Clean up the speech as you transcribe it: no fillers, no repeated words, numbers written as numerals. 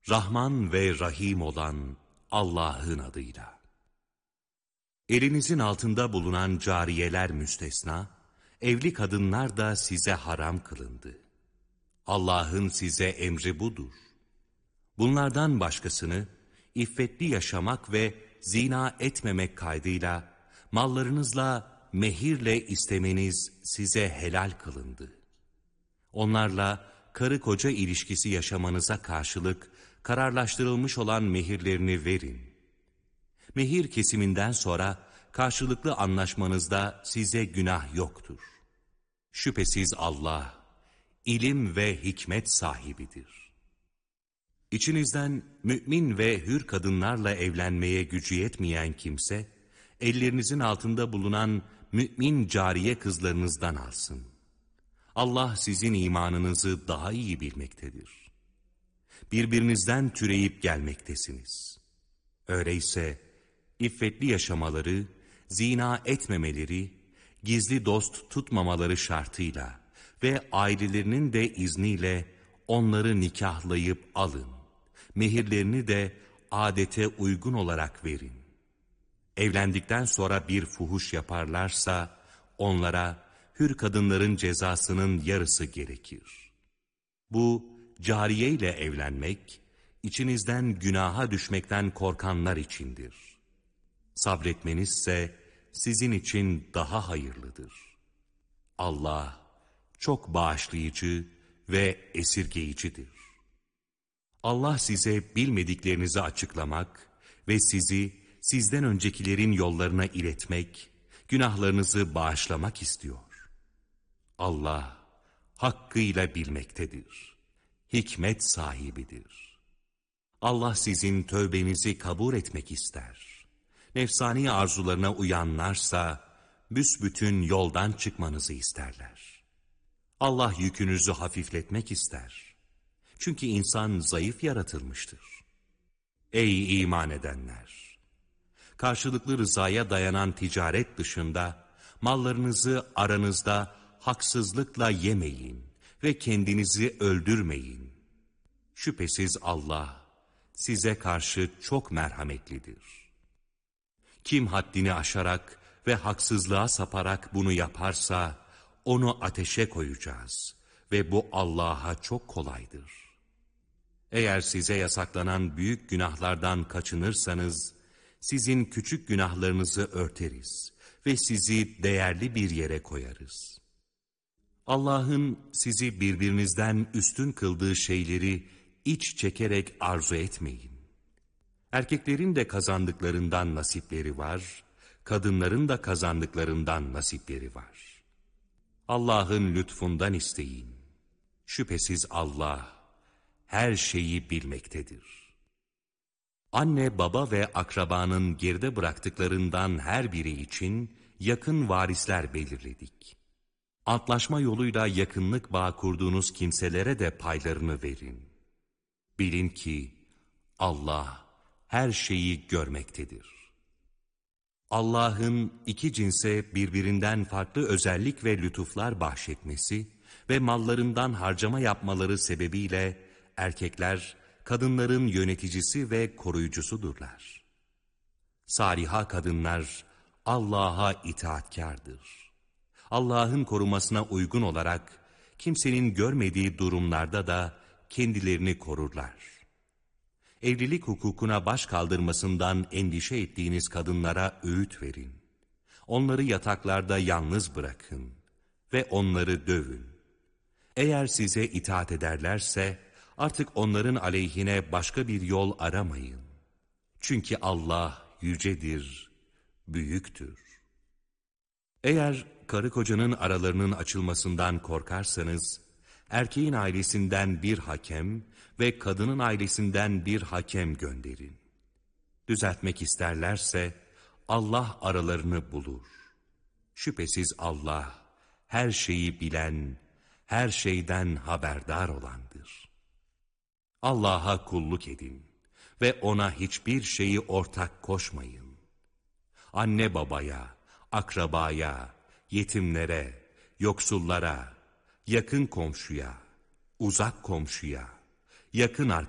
Rahman ve Rahim olan Allah'ın adıyla. Elinizin altında bulunan cariyeler müstesna, evli kadınlar da size haram kılındı. Allah'ın size emri budur. Bunlardan başkasını iffetli yaşamak ve zina etmemek kaydıyla mallarınızla mehirle istemeniz size helal kılındı. Onlarla karı koca ilişkisi yaşamanıza karşılık kararlaştırılmış olan mehirlerini verin. Mehir kesiminden sonra karşılıklı anlaşmanızda size günah yoktur. Şüphesiz Allah ilim ve hikmet sahibidir. İçinizden mümin ve hür kadınlarla evlenmeye gücü yetmeyen kimse, ellerinizin altında bulunan mümin cariye kızlarınızdan alsın. Allah sizin imanınızı daha iyi bilmektedir. Birbirinizden türeyip gelmektesiniz. Öyleyse iffetli yaşamaları, zina etmemeleri, gizli dost tutmamaları şartıyla ve ailelerinin de izniyle onları nikahlayıp alın. Mehirlerini de adete uygun olarak verin. Evlendikten sonra bir fuhuş yaparlarsa onlara hür kadınların cezasının yarısı gerekir. Bu cariye ile evlenmek, içinizden günaha düşmekten korkanlar içindir. Sabretmenizse sizin için daha hayırlıdır. Allah çok bağışlayıcı ve esirgeyicidir. Allah size bilmediklerinizi açıklamak ve sizi sizden öncekilerin yollarına iletmek, günahlarınızı bağışlamak istiyor. Allah hakkıyla bilmektedir. Hikmet sahibidir. Allah sizin tövbenizi kabul etmek ister. Nefsani arzularına uyanlarsa büsbütün yoldan çıkmanızı isterler. Allah yükünüzü hafifletmek ister. Çünkü insan zayıf yaratılmıştır. Ey iman edenler! Karşılıklı rızaya dayanan ticaret dışında mallarınızı aranızda haksızlıkla yemeyin ve kendinizi öldürmeyin. Şüphesiz Allah size karşı çok merhametlidir. Kim haddini aşarak ve haksızlığa saparak bunu yaparsa onu ateşe koyacağız ve bu Allah'a çok kolaydır. Eğer size yasaklanan büyük günahlardan kaçınırsanız sizin küçük günahlarınızı örteriz ve sizi değerli bir yere koyarız. Allah'ın sizi birbirinizden üstün kıldığı şeyleri iç çekerek arzu etmeyin. Erkeklerin de kazandıklarından nasipleri var, kadınların da kazandıklarından nasipleri var. Allah'ın lütfundan isteyin. Şüphesiz Allah her şeyi bilmektedir. Anne, baba ve akrabanın geride bıraktıklarından her biri için yakın varisler belirledik. Antlaşma yoluyla yakınlık bağı kurduğunuz kimselere de paylarını verin. Bilin ki Allah her şeyi görmektedir. Allah'ın iki cinse birbirinden farklı özellik ve lütuflar bahşetmesi ve mallarından harcama yapmaları sebebiyle erkekler kadınların yöneticisi ve koruyucusudurlar. Saliha kadınlar Allah'a itaatkardır. Allah'ın korumasına uygun olarak kimsenin görmediği durumlarda da kendilerini korurlar. Evlilik hukukuna baş kaldırmasından endişe ettiğiniz kadınlara öğüt verin. Onları yataklarda yalnız bırakın ve onları dövün. Eğer size itaat ederlerse artık onların aleyhine başka bir yol aramayın. Çünkü Allah yücedir, büyüktür. Eğer karı kocanın aralarının açılmasından korkarsanız, erkeğin ailesinden bir hakem ve kadının ailesinden bir hakem gönderin. Düzeltmek isterlerse Allah aralarını bulur. Şüphesiz Allah her şeyi bilen, her şeyden haberdar olandır. Allah'a kulluk edin ve ona hiçbir şeyi ortak koşmayın. Anne babaya, akrabaya, yetimlere, yoksullara, yakın komşuya, uzak komşuya, yakın arkadaşlara,